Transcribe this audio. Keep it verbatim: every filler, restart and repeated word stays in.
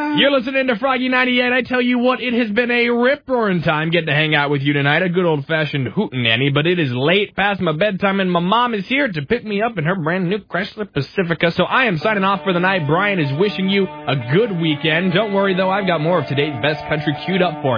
You're listening to Froggy ninety-eight. I tell you what, it has been a rip-roaring time getting to hang out with you tonight. A good old-fashioned hootenanny, but it is late past my bedtime, and my mom is here to pick me up in her brand-new Chrysler Pacifica. So I am signing off for the night. Brian is wishing you a good weekend. Don't worry, though. I've got more of today's best country queued up for you.